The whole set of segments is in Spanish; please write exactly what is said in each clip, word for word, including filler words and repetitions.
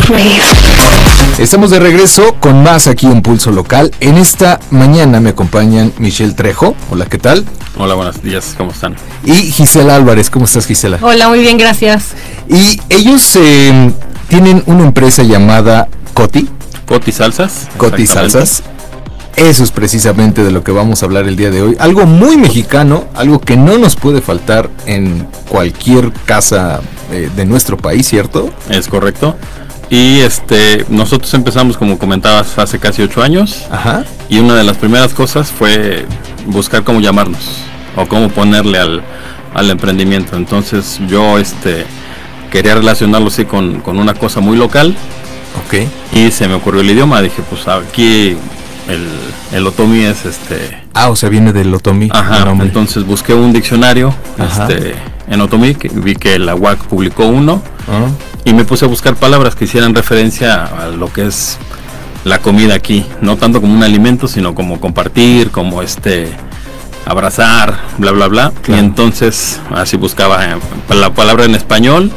Estamos de regreso con más aquí en Pulso Local. En esta mañana me acompañan Michelle Trejo. Hola, ¿qué tal? Hola, buenos días, ¿cómo están? Y Gisela Álvarez. ¿Cómo estás, Gisela? Hola, muy bien, gracias. Y ellos eh, tienen una empresa llamada Coti. Coti Salsas. Coti Salsas. Eso es precisamente de lo que vamos a hablar el día de hoy. Algo muy mexicano, algo que no nos puede faltar en cualquier casa eh, de nuestro país, ¿cierto? Es correcto. Y este, nosotros empezamos, como comentabas, hace casi ocho años. Ajá. Y una de las primeras cosas fue buscar cómo llamarnos o cómo ponerle al, al emprendimiento. Entonces yo este, quería relacionarlo así con, con una cosa muy local. Ok. Y se me ocurrió el idioma. Dije, pues aquí el, el otomí es este... Ah, o sea, viene del otomí. Ajá, entonces busqué un diccionario este, en otomí, que vi que la U A C publicó uno. Uh-huh. Y me puse a buscar palabras que hicieran referencia a lo que es la comida aquí, no tanto como un alimento, sino como compartir, como este abrazar, bla bla bla. Claro. Y entonces así buscaba la palabra en español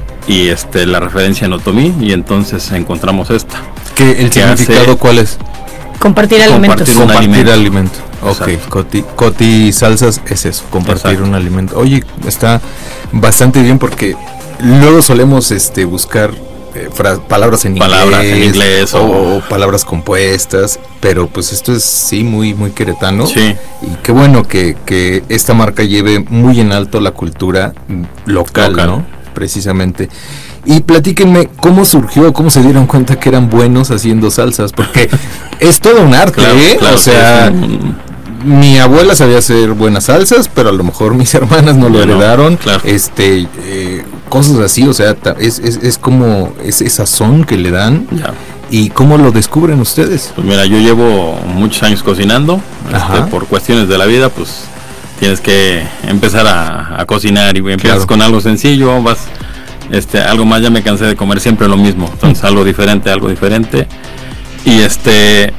y este la referencia en otomí, y entonces encontramos esta. ¿Qué el que significado cuál es? Compartir alimentos. Compartir un compartir alimento. alimento. Ok, Coti, Coti Salsas es eso, compartir Exacto. un alimento. Oye, está bastante bien porque luego solemos este buscar eh, fra- palabras en palabras inglés, en inglés o, o, o palabras compuestas, pero pues esto es sí muy muy queretano. Sí. Y qué bueno que, que esta marca lleve muy en alto la cultura local, local, ¿no? Precisamente. Y platíquenme cómo surgió, cómo se dieron cuenta que eran buenos haciendo salsas, porque es todo un arte, claro, ¿eh? Claro, o sea, sí, un... mi abuela sabía hacer buenas salsas, pero a lo mejor mis hermanas no lo bueno, heredaron. Claro. Este, eh, cosas así, o sea, es, es, es como ese sazón que le dan. Ya. ¿Y cómo lo descubren ustedes? Pues mira, yo llevo muchos años cocinando, este, por cuestiones de la vida, pues tienes que empezar a, a cocinar y empiezas claro. con algo sencillo, vas, este, algo más, ya me cansé de comer siempre lo mismo, entonces algo diferente, algo diferente. Y este,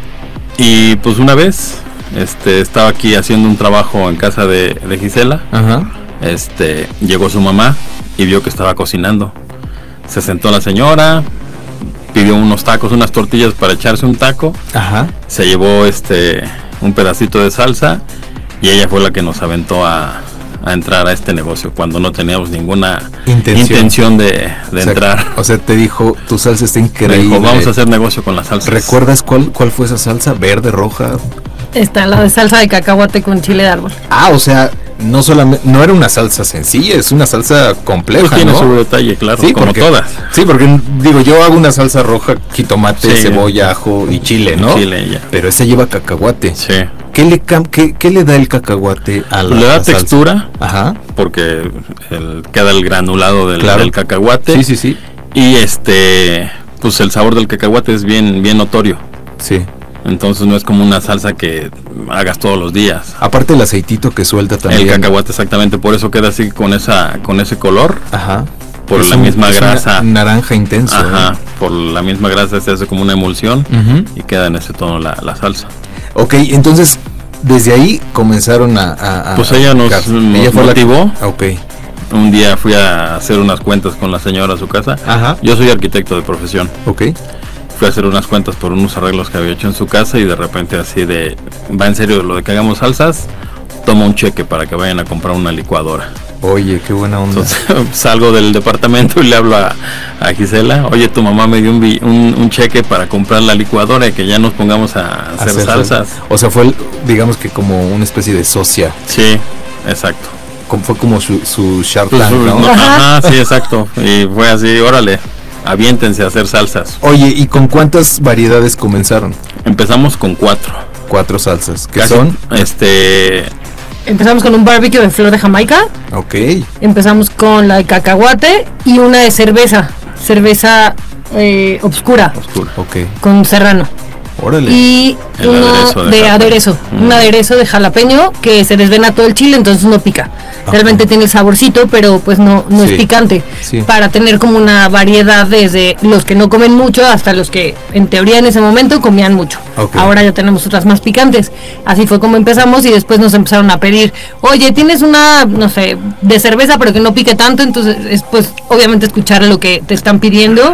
y pues una vez, este, estaba aquí haciendo un trabajo en casa de, de Gisela. Ajá. Este, llegó su mamá y vio que estaba cocinando. Se sentó la señora, pidió unos tacos, unas tortillas para echarse un taco. Ajá. Se llevó este un pedacito de salsa y ella fue la que nos aventó a, a entrar a este negocio cuando no teníamos ninguna intención, intención de, de o sea, entrar. O sea, te dijo, tu salsa está increíble. Me dijo, vamos a hacer negocio con la salsa. ¿Recuerdas cuál, cuál fue esa salsa? ¿Verde, roja? Está la de salsa de cacahuate con chile de árbol. Ah, o sea, no solamente, no era una salsa sencilla, es una salsa compleja, pues tiene ¿no? su detalle, claro, sí, como porque, todas. Sí, porque digo, yo hago una salsa roja, jitomate, sí, cebolla, ajo y chile, ¿no? Chile, ya. Pero esa lleva cacahuate. Sí. ¿Qué le, qué, qué le da el cacahuate a la Le da la textura. Ajá. Porque el, queda el granulado del, claro. del cacahuate. Sí, sí, sí. Y este, pues el sabor del cacahuate es bien, bien notorio. Sí. Entonces no es como una salsa que hagas todos los días. Aparte el aceitito que suelta también. El cacahuate, exactamente, por eso queda así con esa, con ese color. Ajá. Por es la un, misma es grasa. Naranja intenso. Ajá. ¿eh? Por la misma grasa se hace como una emulsión uh-huh. y queda en ese tono la, la salsa. Ok, entonces desde ahí comenzaron a... a pues ella nos, a, nos ella fue motivó. La, ok. Un día fui a hacer unas cuentas con la señora a su casa. Ajá. Yo soy arquitecto de profesión. Ok. Fui a hacer unas cuentas por unos arreglos que había hecho en su casa y de repente así de, ¿va en serio lo de que hagamos salsas? Toma un cheque para que vayan a comprar una licuadora. Oye, qué buena onda. Entonces salgo del departamento y le hablo a, a Gisela, oye, tu mamá me dio un, un, un cheque para comprar la licuadora y que ya nos pongamos a hacer, hacer salsas. O sea, fue, digamos que como una especie de socia. Sí, exacto. Como, fue como su, su Shark pues, Tank, ¿no? no ajá, sí, exacto. Y fue así, órale, aviéntense a hacer salsas. Oye, ¿y con cuántas variedades comenzaron? Empezamos con cuatro. Cuatro salsas. ¿Qué Casi, son? Este... Empezamos con un barbecue de flor de Jamaica. Ok. Empezamos con la de cacahuate y una de cerveza. Cerveza eh, obscura. Obscura. Ok. Con serrano. Órale. Y el uno aderezo de, de aderezo. Mm. Un aderezo de jalapeño que se desvena todo el chile, entonces no pica. Okay. Realmente tiene el saborcito, pero pues no, no sí. es picante. Sí. Para tener como una variedad desde los que no comen mucho hasta los que en teoría en ese momento comían mucho. Okay. Ahora ya tenemos otras más picantes. Así fue como empezamos y después nos empezaron a pedir, oye, tienes una, no sé, de cerveza pero que no pique tanto, entonces es pues obviamente escuchar lo que te están pidiendo